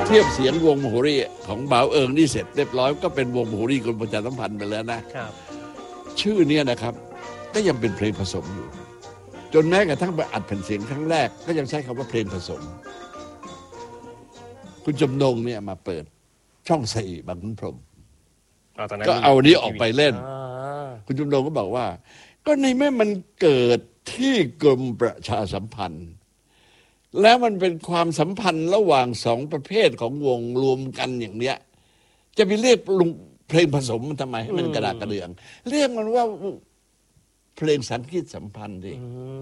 เทียบเสียงวงมโหรีของบ่าวเอิงนี่เสร็จเรียบร้อยก็เป็นวงมโหรีกรมประชาสัมพันธ์ไปแล้วนะครับชื่อเนี่ยนะครับก็ยังเป็นเพลงผสมอยู่จนแม้กระทั่งไปอัดแผ่นเสียงครั้งแรกก็ยังใช้คำว่าเพลงผสมคุณจำนงเนี่ยมาเปิดช่อง4บางขุนพรหมก็เอานี้ออกไปเล่นคุณจำนงก็บอกว่าก็ในเมื่อมันเกิดที่กรมประชาสัมพันธ์แล้วมันเป็นความสัมพันธ์ระหว่าง2ประเภทของวงรวมกันอย่างเนี้ยจะไปเรียกเพลงผสมมันทำไมให้มันกระดากกระเดื่องเรียกมันว่าเพลงสังคีตสัมพันธ์ดิ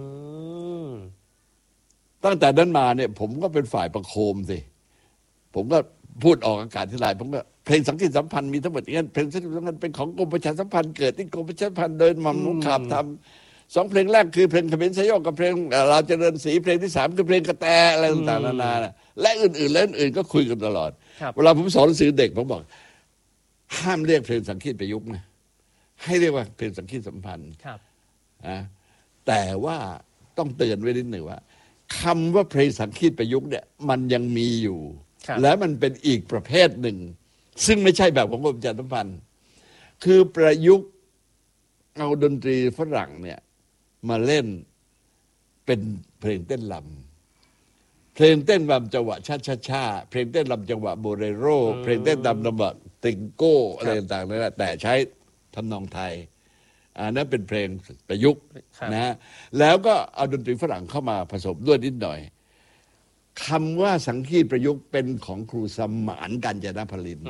ตั้งแต่นั้นมาเนี่ยผมก็เป็นฝ่ายประโคมสิผมก็พูดออกอากาศที่ไรผมก็เพลงสังคีตสัมพันธ์มีทั้งหมดอย่างนั้นเพลงสังคีตสัมพันธ์เป็นของกรมประชาสัมพันธ์เกิดที่กรมประชาสัมพันธ์โดยหม่อมหลวงขาบทำ2เพลงแรกคือเพลงเขมรสยองกับเพลงเราเจริญศรีเพลงที่3คือเพลงกระแตอะไรต่างๆนานาและอื่นๆก็คุยกันตลอดเวลาผมสอนหนังสือเด็กผมบอกห้ามเรียกเพลงสังคีตประยุกต์นะให้เรียกว่าเพลงสังคีตสัมพันธ์แต่ว่าต้องเตือนไว้นิดหนึ่งว่าคำว่าเพลงสังคีตประยุกต์เนี่ยมันยังมีอยู่และมันเป็นอีกประเภทหนึ่งซึ่งไม่ใช่แบบของกรมประชาสัมพันธ์คือประยุกต์เอาดนตรีฝรั่งเนี่ยมาเล่นเป็นเพลงเต้นรำเพลงเต้นรำจังหวะช้าๆเพลงเต้นรำจังหวะโบเรโรเพลงเต้นรำจังหวะติงโก้อะไรต่างๆนั่นแหละแต่ใช้ทำนองไทยนั่นเป็นเพลงประยุกต์นะแล้วก็เอาดนตรีฝรั่งเข้ามาผสมด้วยนิดหน่อยคำว่าสังคีตประยุกต์เป็นของครูสมานกาญจนพลิน